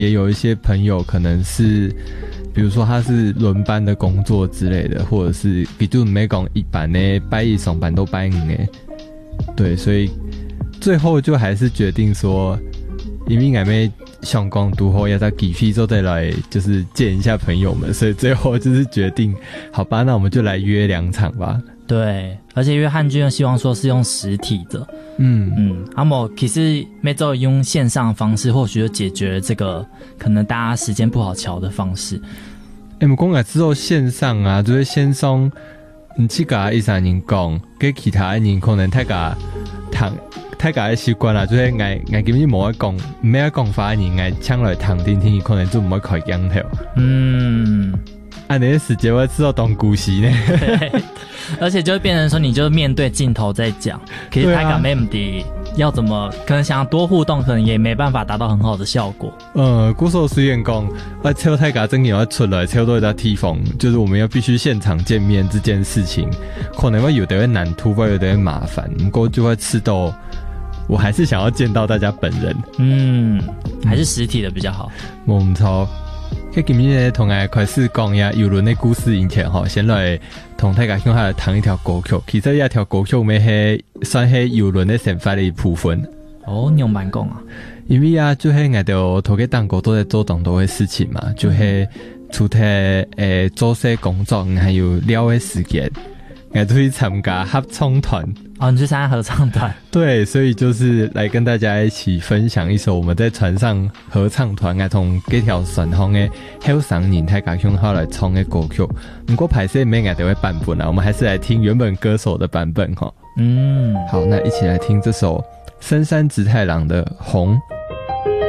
也有一些朋友可能是比如说他是轮班的工作之类的，或者是比如没讲一班呢，拜一上班都拜五呢，对，所以最后就还是决定说，因为俺们上工读后要在几批之后再来，就是见一下朋友们，所以最后就是决定，好吧，那我们就来约2场吧。 对，而且因为汉军希望说是用实体的，那么其实每周用线上的方式，或许就解决了这个可能大家时间不好瞧的方式。 我们讲之后线上啊，就是线上，你去跟13人讲，跟其他人可能太个的习惯啦，就是我根本冇爱讲，唔爱讲法的人，我抢来谈听，可能就唔会开讲头。按你的时间我知道当故事呢。 对，而且就会变成说，你就面对镜头在讲，可是他讲没的要怎么，可能想要多互动，可能也没办法达到很好的效果。 古时候虽然讲，超太假真的要出来，超多在提防，就是我们要必须现场见面这件事情，可能会有的会难突破，有的会麻烦，不过就会吃到。我还是想要见到大家本人， 还是实体的比较好。 冇错。今日同大家开始讲呀邮轮的故事以前吼，先来同大家讲下谈一条歌曲。其实一条歌曲咪系算系邮轮的成法的一部分。 哦，你用慢讲啊？ 因为啊，就是我哋头个当歌都在做当多的事情嘛，就是除了做些工作，还有聊的时间，我都去参加合唱团。 哦，你去参加合唱团？ 对，所以就是来跟大家一起分享一首我们在船上合唱团同几条船方的后生人太家乡好来唱的歌曲。不过拍摄没我哋会版本啊，我们还是来听原本歌手的版本哈。好，那一起来听这首深山直太郎的《红》。